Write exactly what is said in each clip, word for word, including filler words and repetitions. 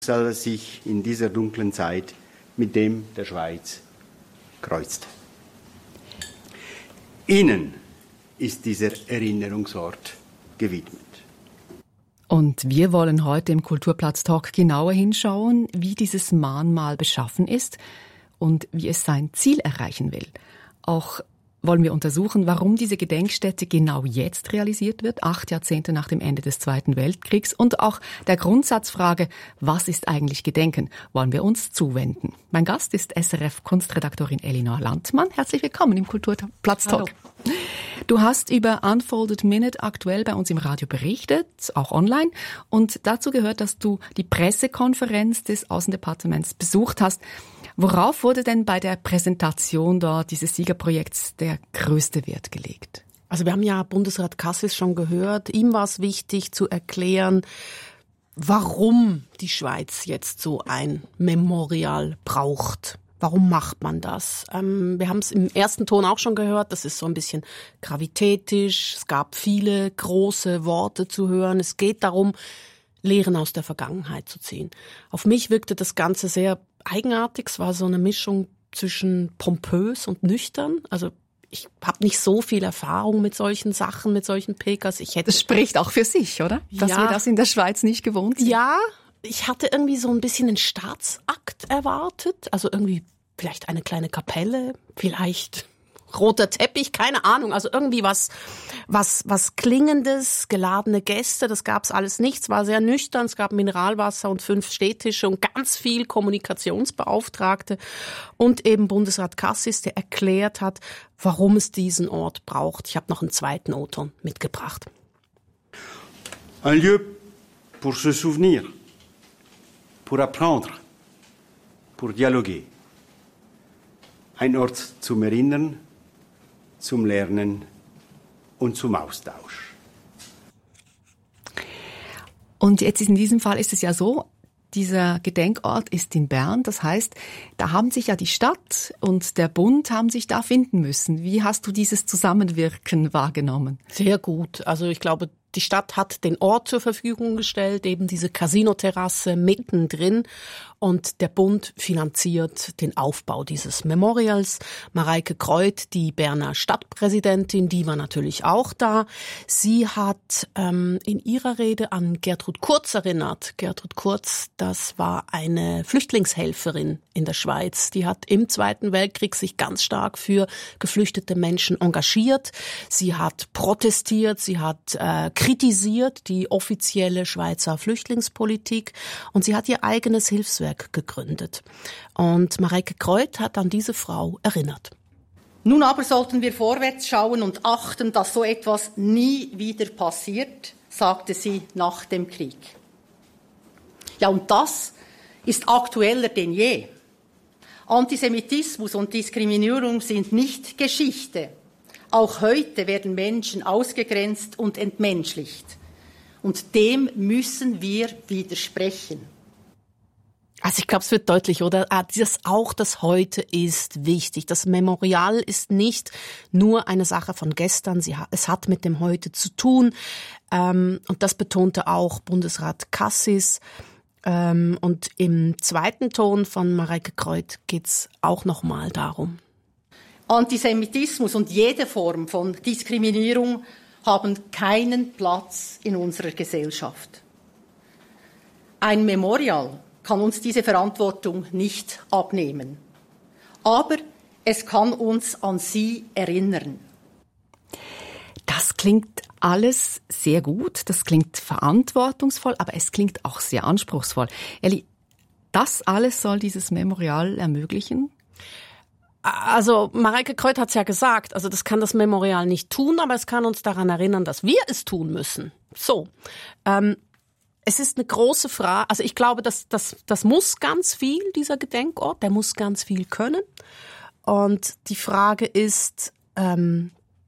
Schicksal sich in dieser dunklen Zeit mit dem der Schweiz kreuzt. Ihnen ist dieser Erinnerungsort gewidmet. Und wir wollen heute im Kulturplatz-Talk genauer hinschauen, wie dieses Mahnmal beschaffen ist und wie es sein Ziel erreichen will. Auch wollen wir untersuchen, warum diese Gedenkstätte genau jetzt realisiert wird, acht Jahrzehnte nach dem Ende des Zweiten Weltkriegs. Und auch der Grundsatzfrage, was ist eigentlich Gedenken, wollen wir uns zuwenden. Mein Gast ist S R F-Kunstredaktorin Elinor Landmann. Herzlich willkommen im Kulturplatz-Talk. Hallo. Du hast über Unfolded Minute aktuell bei uns im Radio berichtet, auch online. Und dazu gehört, dass du die Pressekonferenz des Außendepartements besucht hast. Worauf wurde denn bei der Präsentation dort dieses Siegerprojekts der größte Wert gelegt? Also wir haben ja Bundesrat Cassis schon gehört. Ihm war es wichtig zu erklären, warum die Schweiz jetzt so ein Memorial braucht. Warum macht man das? Ähm, wir haben es im ersten Ton auch schon gehört. Das ist so ein bisschen gravitätisch. Es gab viele große Worte zu hören. Es geht darum, Lehren aus der Vergangenheit zu ziehen. Auf mich wirkte das Ganze sehr eigenartig. Es war so eine Mischung zwischen pompös und nüchtern. Also ich habe nicht so viel Erfahrung mit solchen Sachen, mit solchen P Ks. Ich hätte das spricht auch für sich, oder? Dass ja, wir das in der Schweiz nicht gewohnt sind. Ja, ich hatte irgendwie so ein bisschen einen Staatsakt erwartet. Also irgendwie vielleicht eine kleine Kapelle, vielleicht roter Teppich, keine Ahnung, also irgendwie was, was, was Klingendes, geladene Gäste, das gab's alles nicht. Es war sehr nüchtern, es gab Mineralwasser und fünf Stehtische und ganz viel Kommunikationsbeauftragte und eben Bundesrat Cassis, der erklärt hat, warum es diesen Ort braucht. Ich habe noch einen zweiten O-Ton mitgebracht. Un lieu pour se souvenir, pour apprendre, pour dialoguer. Ein Ort zum Erinnern, zum Lernen und zum Austausch. Und jetzt in diesem Fall ist es ja so, dieser Gedenkort ist in Bern. Das heißt, da haben sich ja die Stadt und der Bund haben sich da finden müssen. Wie hast du dieses Zusammenwirken wahrgenommen? Sehr gut. Also ich glaube, die Stadt hat den Ort zur Verfügung gestellt, eben diese Casino-Terrasse mittendrin. Und der Bund finanziert den Aufbau dieses Memorials. Mareike Kreuth, die Berner Stadtpräsidentin, die war natürlich auch da. Sie hat ähm, in ihrer Rede an Gertrud Kurz erinnert. Gertrud Kurz, das war eine Flüchtlingshelferin in der Schweiz. Die hat im Zweiten Weltkrieg sich ganz stark für geflüchtete Menschen engagiert. Sie hat protestiert, sie hat äh, kritisiert die offizielle Schweizer Flüchtlingspolitik und sie hat ihr eigenes Hilfswerk gegründet. Und Mareike Kreuth hat an diese Frau erinnert. Nun aber sollten wir vorwärts schauen und achten, dass so etwas nie wieder passiert, sagte sie nach dem Krieg. Ja, und das ist aktueller denn je. Antisemitismus und Diskriminierung sind nicht Geschichte. Auch heute werden Menschen ausgegrenzt und entmenschlicht. Und dem müssen wir widersprechen. Also ich glaube, es wird deutlich, oder? Ah, das auch das Heute ist wichtig. Das Memorial ist nicht nur eine Sache von gestern. Sie ha- es hat mit dem Heute zu tun. Ähm, und das betonte auch Bundesrat Cassis. Ähm, und im zweiten Ton von Mareike Kreuth geht's auch nochmal darum. Antisemitismus und jede Form von Diskriminierung haben keinen Platz in unserer Gesellschaft. Ein Memorial kann uns diese Verantwortung nicht abnehmen. Aber es kann uns an sie erinnern. Das klingt alles sehr gut, das klingt verantwortungsvoll, aber es klingt auch sehr anspruchsvoll. Eli, das alles soll dieses Memorial ermöglichen? Also Mareike Kreuth hat es ja gesagt, also das kann das Memorial nicht tun, aber es kann uns daran erinnern, dass wir es tun müssen. So, ähm, es ist eine große Frage, also ich glaube, das, das, das muss ganz viel, dieser Gedenkort, der muss ganz viel können. Und die Frage ist, ähm,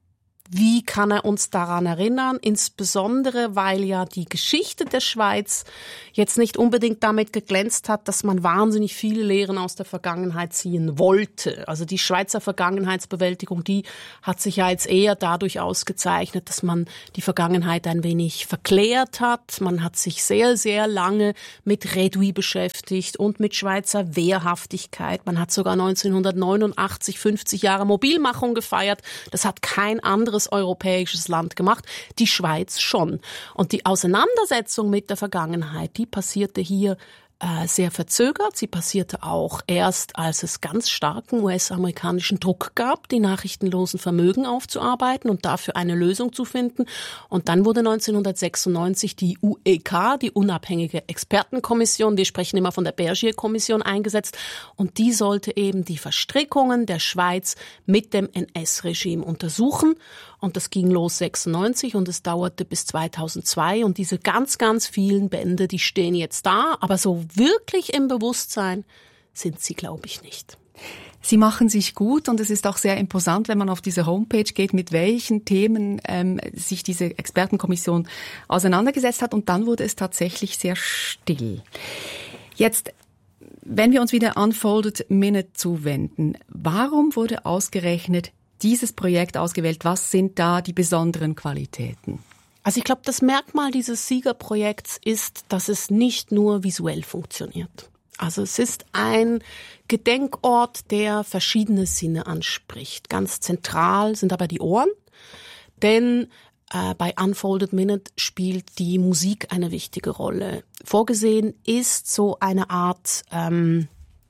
Wie kann er uns daran erinnern? Insbesondere, weil ja die Geschichte der Schweiz jetzt nicht unbedingt damit geglänzt hat, dass man wahnsinnig viele Lehren aus der Vergangenheit ziehen wollte. Also die Schweizer Vergangenheitsbewältigung, die hat sich ja jetzt eher dadurch ausgezeichnet, dass man die Vergangenheit ein wenig verklärt hat. Man hat sich sehr, sehr lange mit Redui beschäftigt und mit Schweizer Wehrhaftigkeit. Man hat sogar neunzehnhundertneunundachtzig fünfzig Jahre Mobilmachung gefeiert. Das hat kein anderes europäisches Land gemacht, die Schweiz schon. Und die Auseinandersetzung mit der Vergangenheit, die passierte hier äh, sehr verzögert. Sie passierte auch erst, als es ganz starken U S-amerikanischen Druck gab, die nachrichtenlosen Vermögen aufzuarbeiten und dafür eine Lösung zu finden. Und dann wurde neunzehnhundertsechsundneunzig die U E K, die unabhängige Expertenkommission, wir sprechen immer von der Bergier-Kommission, eingesetzt. Und die sollte eben die Verstrickungen der Schweiz mit dem N S-Regime untersuchen. Und das ging los sechsundneunzig und es dauerte bis zweitausendzwei. Und diese ganz, ganz vielen Bände, die stehen jetzt da. Aber so wirklich im Bewusstsein sind sie, glaube ich, nicht. Sie machen sich gut und es ist auch sehr imposant, wenn man auf diese Homepage geht, mit welchen Themen ähm, sich diese Expertenkommission auseinandergesetzt hat. Und dann wurde es tatsächlich sehr still. Jetzt, wenn wir uns wieder Unfolded Minute zuwenden, warum wurde ausgerechnet dieses Projekt ausgewählt? Was sind da die besonderen Qualitäten? Also ich glaube, das Merkmal dieses Siegerprojekts ist, dass es nicht nur visuell funktioniert. Also es ist ein Gedenkort, der verschiedene Sinne anspricht. Ganz zentral sind aber die Ohren, denn äh, bei Unfolded Minute spielt die Musik eine wichtige Rolle. Vorgesehen ist so eine Art ähm,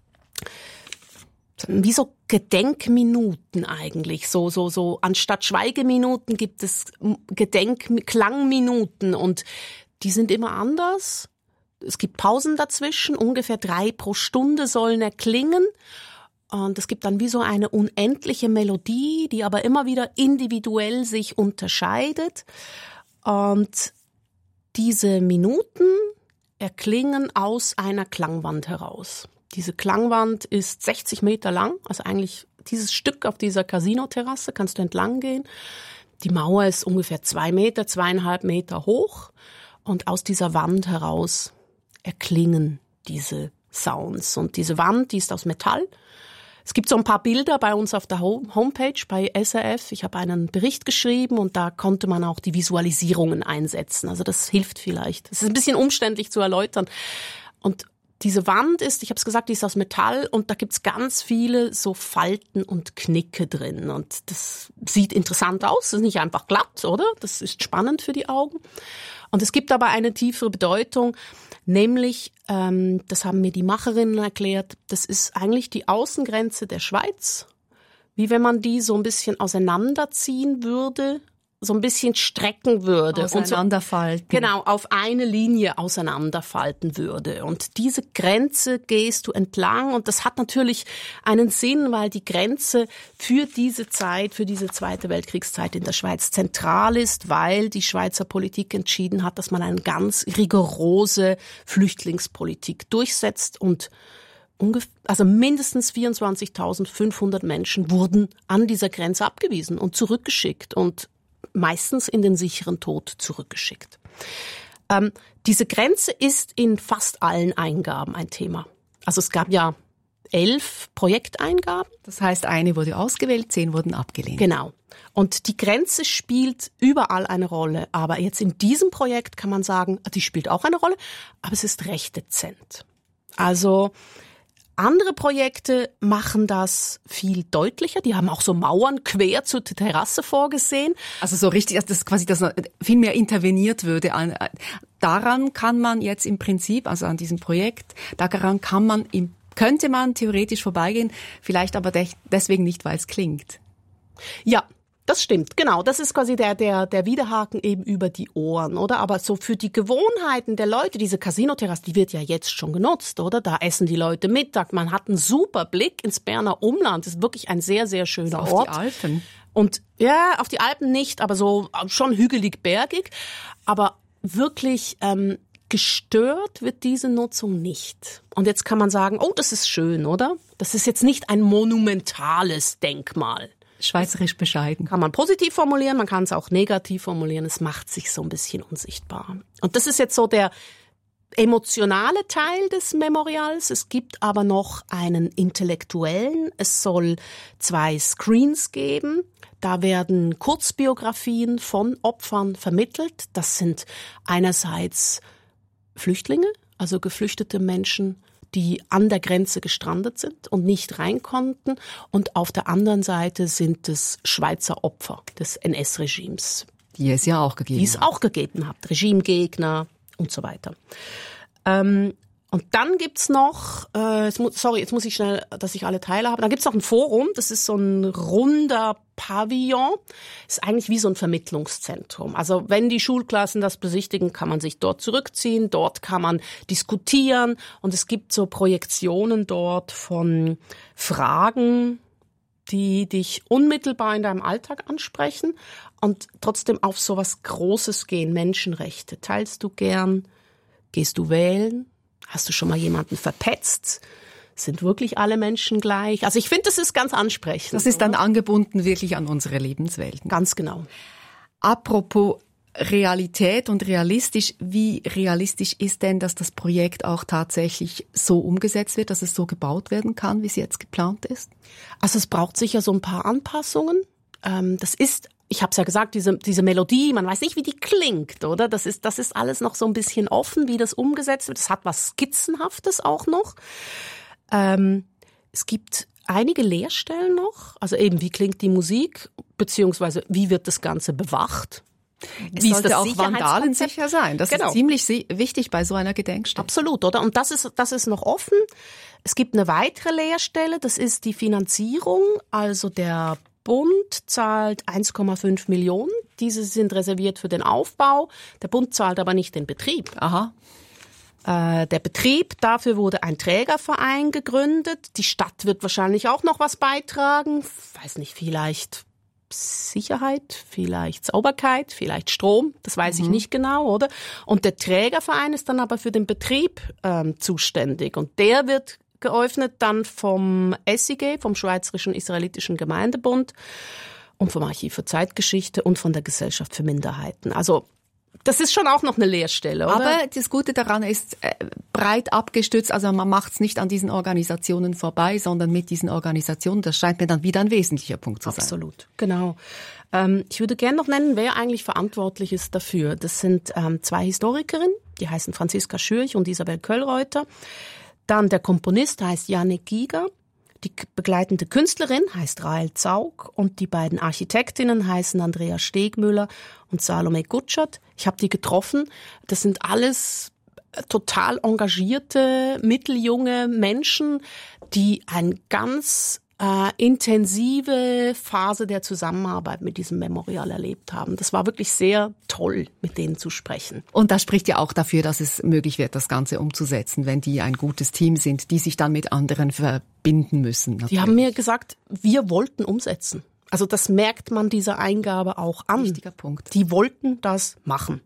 wie so Gedenkminuten eigentlich, so so so anstatt Schweigeminuten gibt es Gedenk Klangminuten und die sind immer anders. Es gibt Pausen dazwischen, ungefähr drei pro Stunde sollen erklingen und es gibt dann wie so eine unendliche Melodie, die aber immer wieder individuell sich unterscheidet und diese Minuten erklingen aus einer Klangwand heraus. Diese Klangwand ist sechzig Meter lang, also eigentlich dieses Stück auf dieser Casino-Terrasse kannst du entlang gehen. Die Mauer ist ungefähr zwei Meter, zweieinhalb Meter hoch und aus dieser Wand heraus erklingen diese Sounds. Und diese Wand, die ist aus Metall. Es gibt so ein paar Bilder bei uns auf der Homepage bei S R F. Ich habe einen Bericht geschrieben und da konnte man auch die Visualisierungen einsetzen. Also das hilft vielleicht. Es ist ein bisschen umständlich zu erläutern. Und diese Wand ist, ich habe es gesagt, die ist aus Metall und da gibt's ganz viele so Falten und Knicke drin und das sieht interessant aus, das ist nicht einfach glatt, oder? Das ist spannend für die Augen. Und es gibt aber eine tiefere Bedeutung, nämlich, ähm, das haben mir die Macherinnen erklärt, das ist eigentlich die Außengrenze der Schweiz, wie wenn man die so ein bisschen auseinanderziehen würde, so ein bisschen strecken würde. Auseinanderfalten. Und so, genau, auf eine Linie auseinanderfalten würde. Und diese Grenze gehst du entlang und das hat natürlich einen Sinn, weil die Grenze für diese Zeit, für diese Zweite Weltkriegszeit in der Schweiz zentral ist, weil die Schweizer Politik entschieden hat, dass man eine ganz rigorose Flüchtlingspolitik durchsetzt und ungefähr, also mindestens vierundzwanzigtausendfünfhundert Menschen wurden an dieser Grenze abgewiesen und zurückgeschickt und meistens in den sicheren Tod zurückgeschickt. Ähm, diese Grenze ist in fast allen Eingaben ein Thema. Also es gab ja elf Projekteingaben. Das heißt, eine wurde ausgewählt, zehn wurden abgelehnt. Genau. Und die Grenze spielt überall eine Rolle. Aber jetzt in diesem Projekt kann man sagen, die spielt auch eine Rolle, aber es ist recht dezent. Also andere Projekte machen das viel deutlicher. Die haben auch so Mauern quer zur Terrasse vorgesehen. Also so richtig, dass das quasi das viel mehr interveniert würde. Daran kann man jetzt im Prinzip, also an diesem Projekt, daran kann man, könnte man theoretisch vorbeigehen, vielleicht aber deswegen nicht, weil es klingt. Ja. Das stimmt, genau. Das ist quasi der, der, der Widerhaken eben über die Ohren, oder? Aber so für die Gewohnheiten der Leute, diese Casino-Terrasse, die wird ja jetzt schon genutzt, oder? Da essen die Leute Mittag. Man hat einen super Blick ins Berner Umland. Das ist wirklich ein sehr, sehr schöner also Ort. Auf die Alpen. Und, ja, auf die Alpen nicht, aber so schon hügelig, bergig. Aber wirklich, ähm, gestört wird diese Nutzung nicht. Und jetzt kann man sagen, oh, das ist schön, oder? Das ist jetzt nicht ein monumentales Denkmal. schweizerisch bescheiden. Kann man positiv formulieren, man kann es auch negativ formulieren. Es macht sich so ein bisschen unsichtbar. Und das ist jetzt so der emotionale Teil des Memorials. Es gibt aber noch einen intellektuellen. Es soll zwei Screens geben. Da werden Kurzbiografien von Opfern vermittelt. Das sind einerseits Flüchtlinge, also geflüchtete Menschen, die an der Grenze gestrandet sind und nicht rein konnten. Und auf der anderen Seite sind es Schweizer Opfer des N S-Regimes. Die es ja auch gegeben hat. Die es auch gegeben hat. Regimegegner und so weiter. Ähm, und dann gibt's noch, äh, jetzt muss, sorry, jetzt muss ich schnell, dass ich alle Teile habe. Dann gibt's noch ein Forum, das ist so ein runder Pavillon. Ist eigentlich wie so ein Vermittlungszentrum. Also wenn die Schulklassen das besichtigen, kann man sich dort zurückziehen, dort kann man diskutieren und es gibt so Projektionen dort von Fragen, die dich unmittelbar in deinem Alltag ansprechen und trotzdem auf so was Großes gehen, Menschenrechte. Teilst du gern? Gehst du wählen? Hast du schon mal jemanden verpetzt? Sind wirklich alle Menschen gleich? Also ich finde, das ist ganz ansprechend. Das ist dann angebunden wirklich an unsere Lebenswelten. Ganz genau. Apropos Realität und realistisch, wie realistisch ist denn, dass das Projekt auch tatsächlich so umgesetzt wird, dass es so gebaut werden kann, wie es jetzt geplant ist? Also es braucht sicher so ein paar Anpassungen. Das ist Ich habe es ja gesagt, diese diese Melodie, man weiß nicht, wie die klingt, oder? Das ist das ist alles noch so ein bisschen offen, wie das umgesetzt wird. Es hat was Skizzenhaftes auch noch. Ähm, es gibt einige Leerstellen noch, also eben, wie klingt die Musik, beziehungsweise wie wird das Ganze bewacht? Es wie sollte ist das auch vandalensicher sein. Das genau. ist ziemlich wichtig bei so einer Gedenkstätte. Absolut, oder? Und das ist, das ist noch offen. Es gibt eine weitere Leerstelle, das ist die Finanzierung, also der Bund zahlt eins Komma fünf Millionen. Diese sind reserviert für den Aufbau. Der Bund zahlt aber nicht den Betrieb. Aha. Äh, der Betrieb, dafür wurde ein Trägerverein gegründet. Die Stadt wird wahrscheinlich auch noch was beitragen. Weiß nicht, vielleicht Sicherheit, vielleicht Sauberkeit, vielleicht Strom. Das weiß mhm. ich nicht genau, oder? Und der Trägerverein ist dann aber für den Betrieb ähm, zuständig. Und der wird geöffnet dann vom S I G, vom Schweizerischen Israelitischen Gemeindebund und vom Archiv für Zeitgeschichte und von der Gesellschaft für Minderheiten. Also das ist schon auch noch eine Leerstelle, oder? Aber das Gute daran ist äh, breit abgestützt, also man macht es nicht an diesen Organisationen vorbei, sondern mit diesen Organisationen. Das scheint mir dann wieder ein wesentlicher Punkt zu sein. Absolut, genau. Ähm, ich würde gerne noch nennen, wer eigentlich verantwortlich ist dafür. Das sind ähm, zwei Historikerinnen, die heißen Franziska Schürch und Isabel Köllreuter. Dann der Komponist heißt Janek Giger, die begleitende Künstlerin heißt Rahel Zaug und die beiden Architektinnen heißen Andrea Stegmüller und Salome Gutschert. Ich habe die getroffen. Das sind alles total engagierte, mitteljunge Menschen, die ein ganz äh, intensive Phase der Zusammenarbeit mit diesem Memorial erlebt haben. Das war wirklich sehr toll, mit denen zu sprechen. Und das spricht ja auch dafür, dass es möglich wird, das Ganze umzusetzen, wenn die ein gutes Team sind, die sich dann mit anderen verbinden müssen. Natürlich. Die haben mir gesagt, wir wollten umsetzen. Also das merkt man dieser Eingabe auch an. Wichtiger Punkt. Die wollten das machen.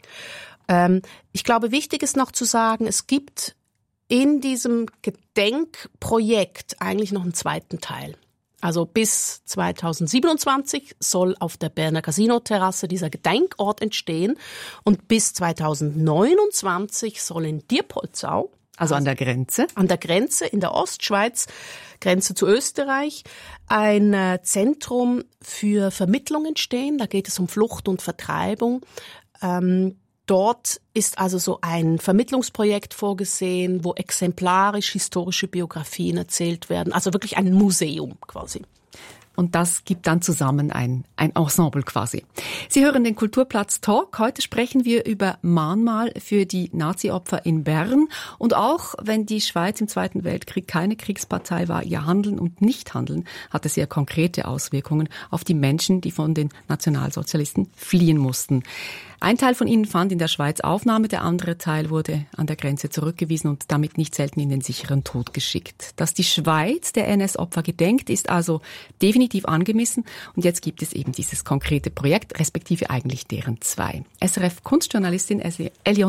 Ähm, ich glaube, wichtig ist noch zu sagen, es gibt in diesem Gedenkprojekt eigentlich noch einen zweiten Teil. Also bis zweitausendsiebenundzwanzig soll auf der Berner Casino-Terrasse dieser Gedenkort entstehen und bis zweitausendneunundzwanzig soll in Diepoldsau, also an der Grenze, an der Grenze in der Ostschweiz, Grenze zu Österreich, ein Zentrum für Vermittlung entstehen. Da geht es um Flucht und Vertreibung. Ähm, Dort ist also so ein Vermittlungsprojekt vorgesehen, wo exemplarisch historische Biografien erzählt werden. Also wirklich ein Museum quasi. Und das gibt dann zusammen ein, ein Ensemble quasi. Sie hören den Kulturplatz Talk. Heute sprechen wir über Mahnmal für die Nazi-Opfer in Bern. Und auch wenn die Schweiz im Zweiten Weltkrieg keine Kriegspartei war, ihr Handeln und Nichthandeln hatte sehr konkrete Auswirkungen auf die Menschen, die von den Nationalsozialisten fliehen mussten. Ein Teil von ihnen fand in der Schweiz Aufnahme, der andere Teil wurde an der Grenze zurückgewiesen und damit nicht selten in den sicheren Tod geschickt. Dass die Schweiz der N S-Opfer gedenkt, ist also definitiv angemessen und jetzt gibt es eben dieses konkrete Projekt, respektive eigentlich deren zwei. S R F-Kunstjournalistin Eleonora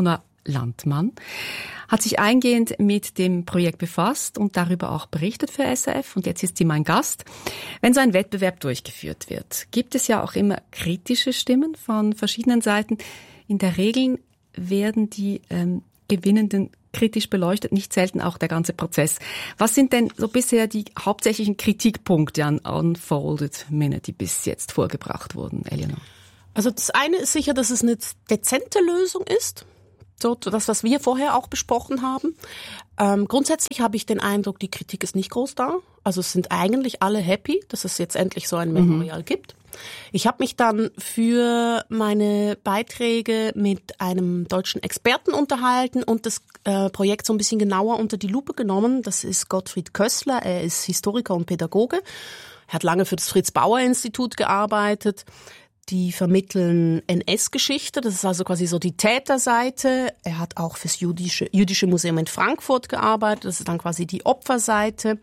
Landmann hat sich eingehend mit dem Projekt befasst und darüber auch berichtet für S R F. Und jetzt ist sie mein Gast. Wenn so ein Wettbewerb durchgeführt wird, gibt es ja auch immer kritische Stimmen von verschiedenen Seiten. In der Regel werden die ähm, Gewinnenden kritisch beleuchtet, nicht selten auch der ganze Prozess. Was sind denn so bisher die hauptsächlichen Kritikpunkte an Unfolded Minute, die bis jetzt vorgebracht wurden, Eleanor? Also das eine ist sicher, dass es eine dezente Lösung ist. So, das, was wir vorher auch besprochen haben. Ähm, grundsätzlich habe ich den Eindruck, die Kritik ist nicht groß da. Also es sind eigentlich alle happy, dass es jetzt endlich so ein Memorial mhm. gibt. Ich habe mich dann für meine Beiträge mit einem deutschen Experten unterhalten und das äh, Projekt so ein bisschen genauer unter die Lupe genommen. Das ist Gottfried Kössler, er ist Historiker und Pädagoge. Er hat lange für das Fritz-Bauer-Institut gearbeitet. Die vermitteln N S-Geschichte, das ist also quasi so die Täterseite. Er hat auch fürs Jüdische, Jüdische Museum in Frankfurt gearbeitet, das ist dann quasi die Opferseite.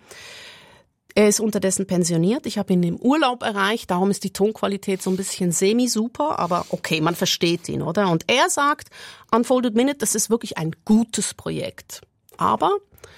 Er ist unterdessen pensioniert, ich habe ihn im Urlaub erreicht, darum ist die Tonqualität so ein bisschen semi-super, aber okay, man versteht ihn, oder? Und er sagt, Unfolded Minute, das ist wirklich ein gutes Projekt. Aber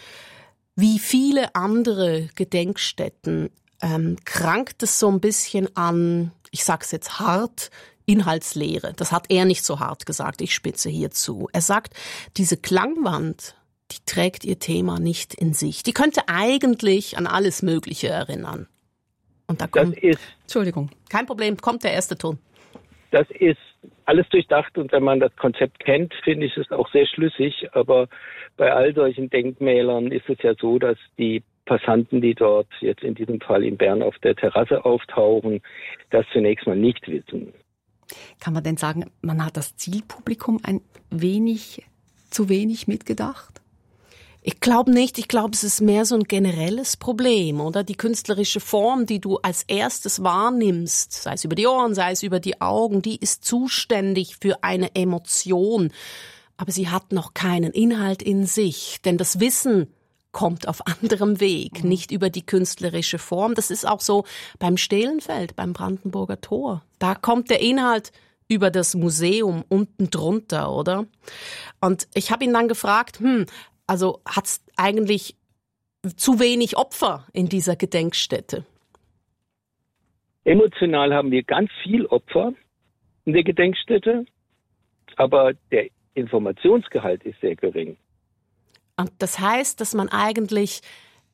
wie viele andere Gedenkstätten ähm, krankt es so ein bisschen an, ich sag's jetzt hart, Inhaltslehre. Das hat er nicht so hart gesagt, ich spitze hier zu. Er sagt, diese Klangwand, die trägt ihr Thema nicht in sich. Die könnte eigentlich an alles Mögliche erinnern. Und da kommt, das ist, Entschuldigung, kein Problem, kommt der erste Ton. Das ist alles durchdacht und wenn man das Konzept kennt, finde ich es auch sehr schlüssig. Aber bei all solchen Denkmälern ist es ja so, dass die Passanten, die dort jetzt in diesem Fall in Bern auf der Terrasse auftauchen, das zunächst mal nicht wissen. Kann man denn sagen, man hat das Zielpublikum ein wenig, zu wenig mitgedacht? Ich glaube nicht. Ich glaube, es ist mehr so ein generelles Problem, oder? Die künstlerische Form, die du als erstes wahrnimmst, sei es über die Ohren, sei es über die Augen, die ist zuständig für eine Emotion. Aber sie hat noch keinen Inhalt in sich. Denn das Wissen kommt auf anderem Weg, nicht über die künstlerische Form. Das ist auch so beim Stehlenfeld, beim Brandenburger Tor. Da kommt der Inhalt über das Museum unten drunter, oder? Und ich habe ihn dann gefragt, hm, also hat's eigentlich zu wenig Opfer in dieser Gedenkstätte? Emotional haben wir ganz viel Opfer in der Gedenkstätte, aber der Informationsgehalt ist sehr gering. Und das heißt, dass man eigentlich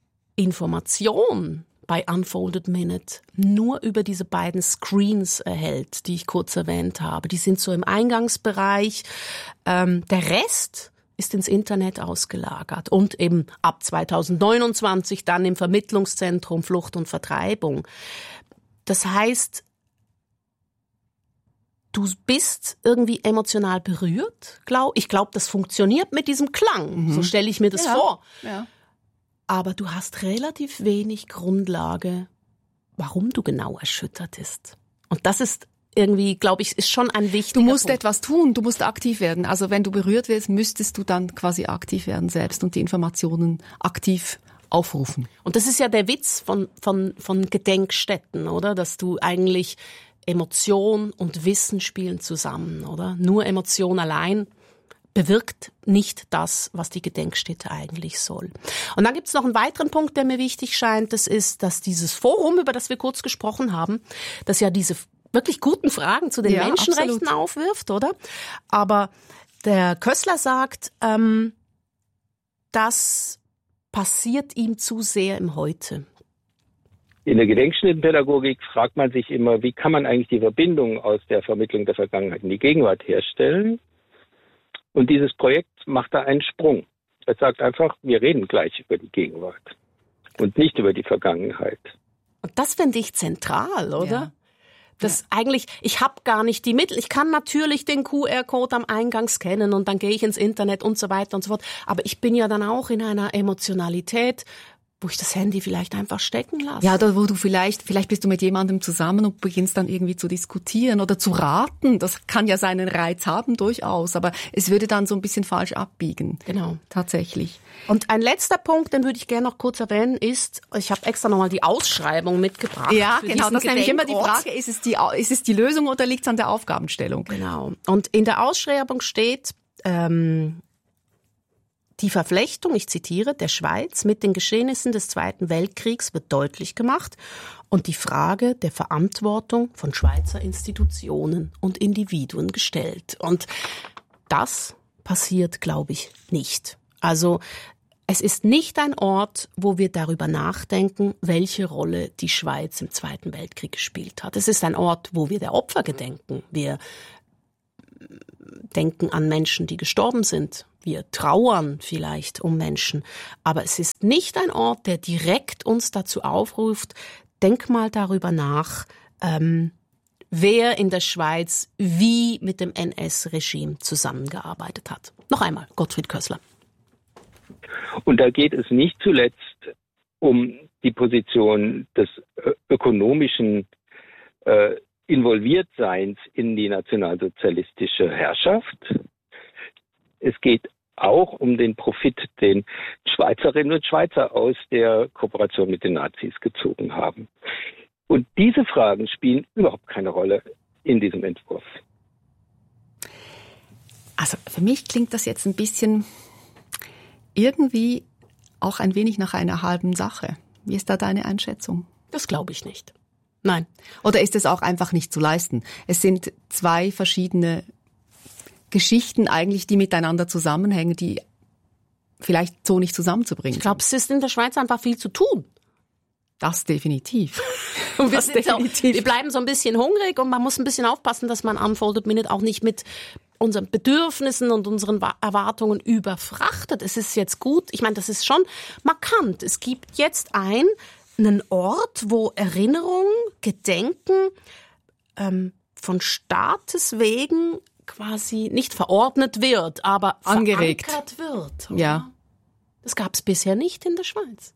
Information bei Unfolded Minute nur über diese beiden Screens erhält, die ich kurz erwähnt habe. Die sind so im Eingangsbereich. Ähm, der Rest ist ins Internet ausgelagert und eben ab zweitausendneunundzwanzig dann im Vermittlungszentrum Flucht und Vertreibung. Das heißt, du bist irgendwie emotional berührt, glaub, ich glaube, das funktioniert mit diesem Klang, mhm. so stelle ich mir das ja, vor. Ja. Aber du hast relativ wenig Grundlage, warum du genau erschüttert bist. Und das ist irgendwie, glaube ich, ist schon ein wichtiger Du musst Punkt. etwas tun, du musst aktiv werden. Also wenn du berührt wirst, müsstest du dann quasi aktiv werden selbst und die Informationen aktiv aufrufen. Und das ist ja der Witz von, von, von Gedenkstätten, oder? Dass du eigentlich Emotion und Wissen spielen zusammen, oder? Nur Emotion allein bewirkt nicht das, was die Gedenkstätte eigentlich soll. Und dann gibt es noch einen weiteren Punkt, der mir wichtig scheint. Das ist, dass dieses Forum, über das wir kurz gesprochen haben, das ja diese wirklich guten Fragen zu den ja, Menschenrechten absolut. aufwirft, oder? Aber der Kössler sagt, ähm, das passiert ihm zu sehr im Heute. In der Gedenkstättenpädagogik fragt man sich immer, wie kann man eigentlich die Verbindung aus der Vermittlung der Vergangenheit in die Gegenwart herstellen? Und dieses Projekt macht da einen Sprung. Es sagt einfach, wir reden gleich über die Gegenwart und nicht über die Vergangenheit. Und das finde ich zentral, oder? Ja. Das ja. eigentlich, ich habe gar nicht die Mittel. Ich kann natürlich den Q R-Code am Eingang scannen und dann gehe ich ins Internet und so weiter und so fort. Aber ich bin ja dann auch in einer Emotionalität, wo ich das Handy vielleicht einfach stecken lasse. Ja, oder wo du vielleicht, vielleicht bist du mit jemandem zusammen und beginnst dann irgendwie zu diskutieren oder zu raten. Das kann ja seinen Reiz haben, durchaus. Aber es würde dann so ein bisschen falsch abbiegen. Genau. Tatsächlich. Und ein letzter Punkt, den würde ich gerne noch kurz erwähnen, ist, ich habe extra nochmal die Ausschreibung mitgebracht. Ja, für genau. Das ist nämlich immer die Gedenkort. Frage, ist es die, ist es die Lösung oder liegt es an der Aufgabenstellung? Genau. Und in der Ausschreibung steht, ähm, die Verflechtung, ich zitiere, der Schweiz mit den Geschehnissen des Zweiten Weltkriegs wird deutlich gemacht und die Frage der Verantwortung von Schweizer Institutionen und Individuen gestellt. Und das passiert, glaube ich, nicht. Also es ist nicht ein Ort, wo wir darüber nachdenken, welche Rolle die Schweiz im Zweiten Weltkrieg gespielt hat. Es ist ein Ort, wo wir der Opfer gedenken. Wir denken an Menschen, die gestorben sind. Wir trauern vielleicht um Menschen. Aber es ist nicht ein Ort, der direkt uns dazu aufruft, denk mal darüber nach, ähm, wer in der Schweiz wie mit dem N S-Regime zusammengearbeitet hat. Noch einmal, Gottfried Kössler. Und da geht es nicht zuletzt um die Position des ö- ökonomischen äh, Involviertseins in die nationalsozialistische Herrschaft. Es geht auch um den Profit, den Schweizerinnen und Schweizer aus der Kooperation mit den Nazis gezogen haben. Und diese Fragen spielen überhaupt keine Rolle in diesem Entwurf. Also für mich klingt das jetzt ein bisschen irgendwie auch ein wenig nach einer halben Sache. Wie ist da deine Einschätzung? Das glaube ich nicht. Nein. Oder ist es auch einfach nicht zu leisten? Es sind zwei verschiedene Geschichten eigentlich, die miteinander zusammenhängen, die vielleicht so nicht zusammenzubringen sind. Ich glaube, es ist in der Schweiz einfach viel zu tun. Das definitiv. Das definitiv. Auch, wir bleiben so ein bisschen hungrig und man muss ein bisschen aufpassen, dass man Unfolded Minute auch nicht mit unseren Bedürfnissen und unseren Erwartungen überfrachtet. Es ist jetzt gut, ich meine, das ist schon markant. Es gibt jetzt ein, einen Ort, wo Erinnerung, Gedenken ähm, von Staates wegen quasi nicht verordnet wird, aber angeregt verankert wird. Oder? Ja. Das gab es bisher nicht in der Schweiz.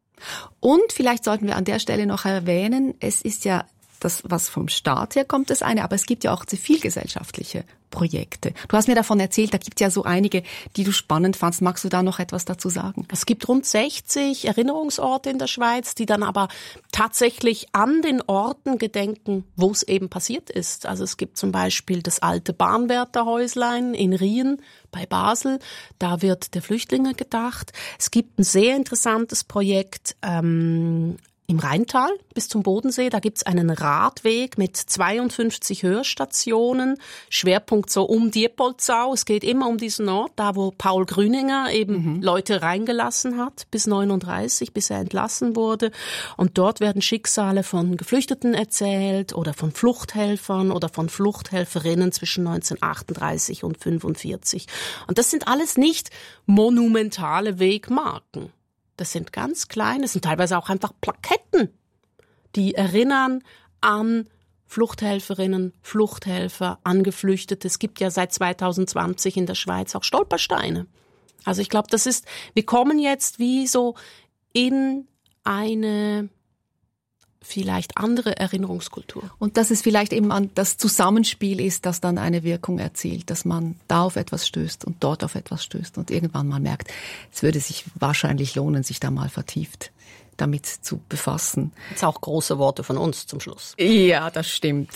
Und vielleicht sollten wir an der Stelle noch erwähnen, es ist ja das, was vom Staat her kommt, das eine, aber es gibt ja auch zivilgesellschaftliche Projekte. Du hast mir davon erzählt, da gibt es ja so einige, die du spannend fandst. Magst du da noch etwas dazu sagen? Es gibt rund sechzig Erinnerungsorte in der Schweiz, die dann aber tatsächlich an den Orten gedenken, wo es eben passiert ist. Also es gibt zum Beispiel das alte Bahnwärterhäuslein in Rien bei Basel. Da wird der Flüchtlinge gedacht. Es gibt ein sehr interessantes Projekt ähm, im Rheintal bis zum Bodensee, da gibt's einen Radweg mit zweiundfünfzig Hörstationen, Schwerpunkt so um Diepoldsau. Es geht immer um diesen Ort, da wo Paul Grüninger eben mhm. Leute reingelassen hat, bis neununddreißig, bis er entlassen wurde. Und dort werden Schicksale von Geflüchteten erzählt oder von Fluchthelfern oder von Fluchthelferinnen zwischen neunzehnhundertachtunddreißig und fünfundvierzig. Und das sind alles nicht monumentale Wegmarken. Das sind ganz kleine, das sind teilweise auch einfach Plaketten, die erinnern an Fluchthelferinnen, Fluchthelfer, an Geflüchtete. Es gibt ja seit zweitausendzwanzig in der Schweiz auch Stolpersteine. Also ich glaube, das ist, wir kommen jetzt wie so in eine vielleicht andere Erinnerungskultur. Und dass es vielleicht eben an das Zusammenspiel ist, das dann eine Wirkung erzielt, dass man da auf etwas stößt und dort auf etwas stößt und irgendwann mal merkt, es würde sich wahrscheinlich lohnen, sich da mal vertieft damit zu befassen. Jetzt auch große Worte von uns zum Schluss. Ja, das stimmt.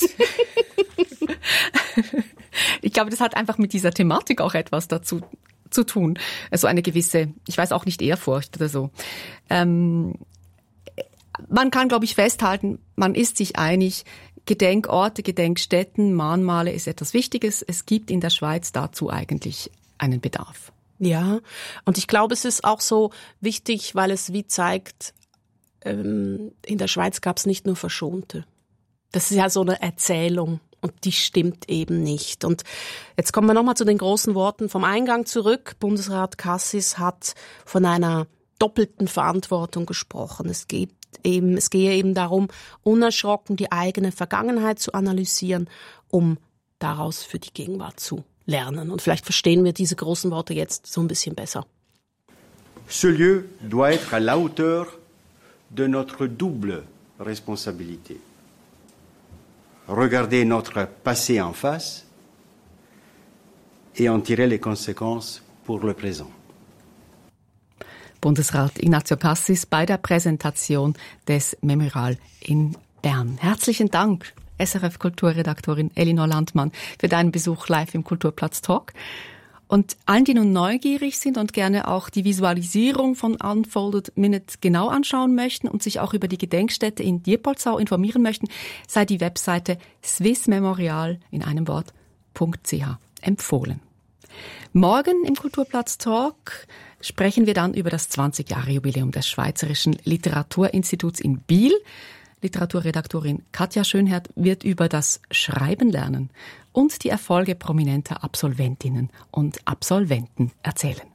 Ich glaube, das hat einfach mit dieser Thematik auch etwas dazu zu tun. Also eine gewisse, ich weiß auch nicht, Ehrfurcht oder so. Ähm, Man kann, glaube ich, festhalten, man ist sich einig, Gedenkorte, Gedenkstätten, Mahnmale ist etwas Wichtiges. Es gibt in der Schweiz dazu eigentlich einen Bedarf. Ja, und ich glaube, es ist auch so wichtig, weil es wie zeigt, ähm, in der Schweiz gab es nicht nur Verschonte. Das ist ja so eine Erzählung und die stimmt eben nicht. Und jetzt kommen wir nochmal zu den großen Worten vom Eingang zurück. Bundesrat Cassis hat von einer doppelten Verantwortung gesprochen. Es geht Eben, es gehe eben darum, unerschrocken die eigene Vergangenheit zu analysieren, um daraus für die Gegenwart zu lernen. Und vielleicht verstehen wir diese großen Worte jetzt so ein bisschen besser. Ce lieu doit être à la hauteur de notre double responsabilité. Regarder notre passé en face et en tirer les conséquences pour le présent. Bundesrat Ignazio Cassis bei der Präsentation des Memorial in Bern. Herzlichen Dank, S R F-Kulturredaktorin Elinor Landmann, für deinen Besuch live im Kulturplatz Talk. Und allen, die nun neugierig sind und gerne auch die Visualisierung von Unfolded Minute genau anschauen möchten und sich auch über die Gedenkstätte in Diepoldsau informieren möchten, sei die Webseite swissmemorial in einem Wort .ch empfohlen. Morgen im Kulturplatz Talk sprechen wir dann über das zwanzig Jahre Jubiläum des Schweizerischen Literaturinstituts in Biel. Literaturredaktorin Katja Schönherdt wird über das Schreiben lernen und die Erfolge prominenter Absolventinnen und Absolventen erzählen.